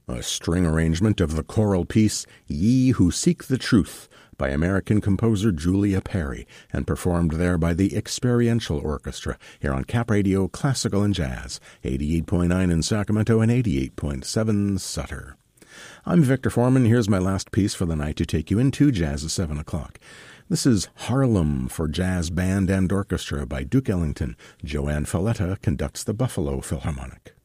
a string arrangement of the choral piece Ye Who Seek the Truth by American composer Julia Perry, and performed there by the Experiential Orchestra, here on Cap Radio Classical and Jazz, 88.9 in Sacramento and 88.7 Sutter. I'm Victor Foreman. Here's my last piece for the night to take you into Jazz at 7 o'clock. This is Harlem for Jazz Band and Orchestra by Duke Ellington. Joanne Falletta conducts the Buffalo Philharmonic.